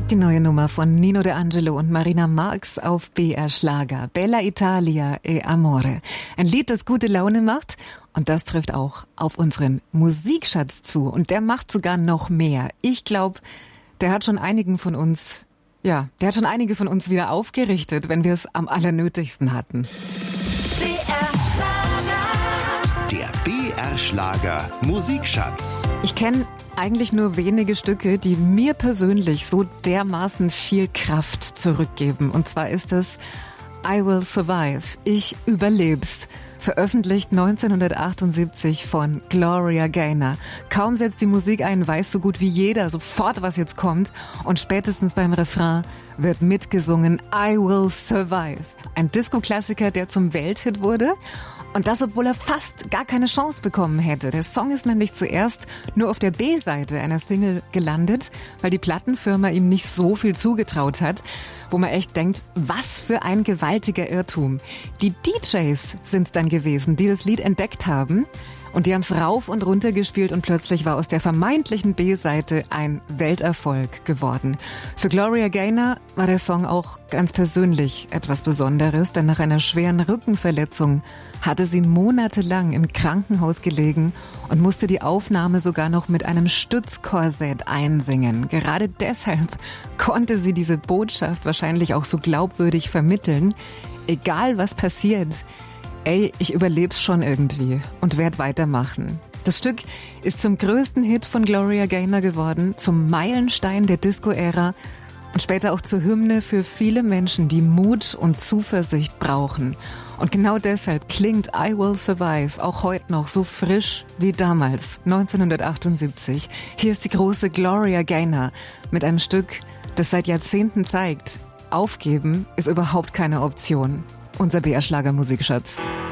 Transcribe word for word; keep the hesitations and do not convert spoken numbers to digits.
Die neue Nummer von Nino De Angelo und Marina Marx auf B R Schlager. Bella Italia e Amore. Ein Lied, das gute Laune macht. Und das trifft auch auf unseren Musikschatz zu. Und der macht sogar noch mehr. Ich glaube, der hat schon einigen von uns, ja, der hat schon einige von uns wieder aufgerichtet, wenn wir es am allernötigsten hatten. B R Schlager. Der B R Schlager Musikschatz. Ich kenne eigentlich nur wenige Stücke, die mir persönlich so dermaßen viel Kraft zurückgeben. Und zwar ist es I Will Survive, Ich überleb's, veröffentlicht neunzehnhundertachtundsiebzig von Gloria Gaynor. Kaum setzt die Musik ein, weiß so gut wie jeder sofort, was jetzt kommt. Und spätestens beim Refrain wird mitgesungen I Will Survive. Ein Disco-Klassiker, der zum Welthit wurde. Und das, obwohl er fast gar keine Chance bekommen hätte. Der Song ist nämlich zuerst nur auf der B-Seite einer Single gelandet, weil die Plattenfirma ihm nicht so viel zugetraut hat, wo man echt denkt, was für ein gewaltiger Irrtum. Die D Js sind dann gewesen, die das Lied entdeckt haben. Und die haben es rauf und runter gespielt und plötzlich war aus der vermeintlichen B-Seite ein Welterfolg geworden. Für Gloria Gaynor war der Song auch ganz persönlich etwas Besonderes, denn nach einer schweren Rückenverletzung hatte sie monatelang im Krankenhaus gelegen und musste die Aufnahme sogar noch mit einem Stützkorsett einsingen. Gerade deshalb konnte sie diese Botschaft wahrscheinlich auch so glaubwürdig vermitteln. Egal was passiert, ey, ich überleb's schon irgendwie und werd weitermachen. Das Stück ist zum größten Hit von Gloria Gaynor geworden, zum Meilenstein der Disco-Ära und später auch zur Hymne für viele Menschen, die Mut und Zuversicht brauchen. Und genau deshalb klingt I Will Survive auch heute noch so frisch wie damals, neunzehnhundertachtundsiebzig. Hier ist die große Gloria Gaynor mit einem Stück, das seit Jahrzehnten zeigt, aufgeben ist überhaupt keine Option. Unser B R Schlager Musikschatz.